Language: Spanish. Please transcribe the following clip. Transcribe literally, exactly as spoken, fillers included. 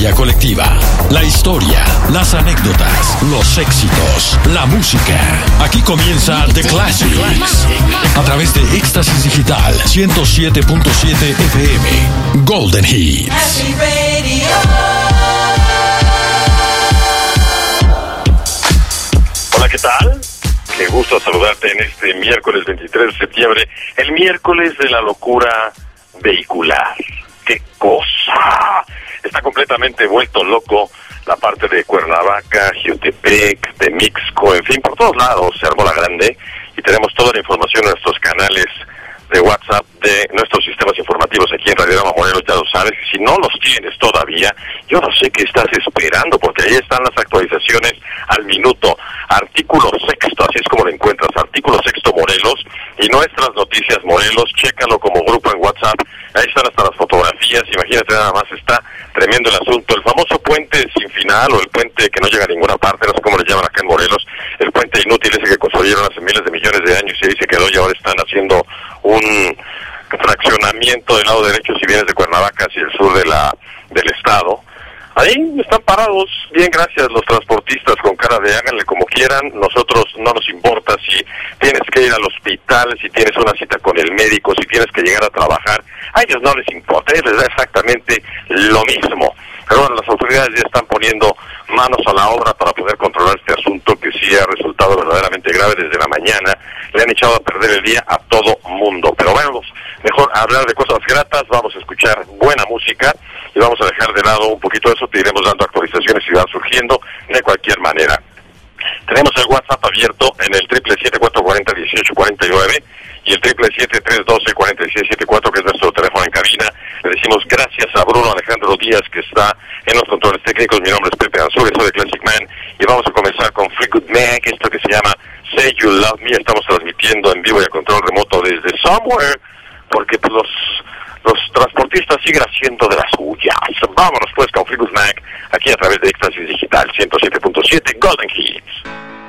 Histeria colectiva. La historia, las anécdotas, los éxitos, la música. Aquí comienza The Classics. A través de Éxtasis Digital ciento siete punto siete F M. Golden Hits. Hola, ¿qué tal? Qué gusto saludarte en este miércoles veintitrés de septiembre, el miércoles de la locura vehicular. ¡Qué cosa! Está completamente vuelto loco la parte de Cuernavaca, Jiutepec, de Mixco, en fin, por todos lados se armó la grande y tenemos toda la información en nuestros canales de WhatsApp de nuestros sistemas informativos aquí en Radiorama Morelos, ya lo sabes, y si no los tienes todavía, yo no sé qué estás esperando, porque ahí están las actualizaciones al minuto. Artículo sexto, así es como lo encuentras, artículo sexto Morelos, y nuestras noticias Morelos, chécalo como grupo en WhatsApp, ahí están hasta las fotografías, imagínate nada más, está tremendo el asunto. El famoso puente sin final, o el puente que no llega a ninguna parte, no sé cómo le llaman acá en Morelos, el puente inútil ese que construyeron hace miles de millones de años y ahí se quedó, y ahora están haciendo un fraccionamiento del lado derecho si vienes de Cuernavaca hacia el sur de la del estado. Ahí están parados, bien, gracias, los transportistas con cara de háganle como quieran, nosotros no nos importa si tienes que ir al hospital, si tienes una cita con el médico, si tienes que llegar a trabajar, a ellos no les importa, a ellos les da exactamente lo mismo. Pero bueno, las autoridades ya están poniendo manos a la obra para poder controlar este asunto que sí ha resultado verdaderamente grave desde la mañana. Le han echado a perder el día a todo mundo. Pero bueno, mejor hablar de cosas gratas, vamos a escuchar buena música y vamos a dejar de lado un poquito eso, te iremos dando actualizaciones y van surgiendo de cualquier manera. Tenemos el WhatsApp abierto en el triple siete cuatro cuatro cero dieciocho cuarenta y nueve y el triple siete tres uno dos cuatro seis siete cuatro, que es nuestro teléfono en cabina. Le decimos gracias a Bruno Alejandro Díaz, que está en los controles técnicos. Mi nombre es Pepe Ansures, soy de Classic Man, y vamos a comenzar con Fleetwood Mac, esto que se llama Say You Love Me. Estamos transmitiendo en vivo y a control remoto desde Somewhere, porque pues, los... los transportistas siguen haciendo de las suyas. Vámonos pues con Fleetwood Mac, aquí a través de Éxtasis Digital ciento siete punto siete Golden Hits.